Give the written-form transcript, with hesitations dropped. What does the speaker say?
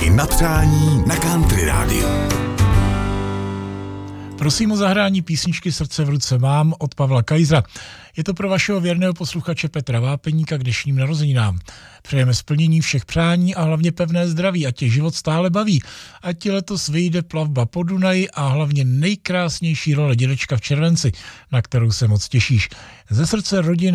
Vaše napřání na Country rádiu. Prosím o zahrání písničky Srdce v ruce mám od Pavla Kajzra. Je to pro vašeho věrného posluchače Petra Vápeníka k dnešním narozeninám. Přejeme splnění všech přání a hlavně pevné zdraví, ať tě život stále baví. Ať ti letos vyjde plavba po Dunaji a hlavně nejkrásnější role Dědečka v červenci, na kterou se moc těšíš. Ze srdce rodiny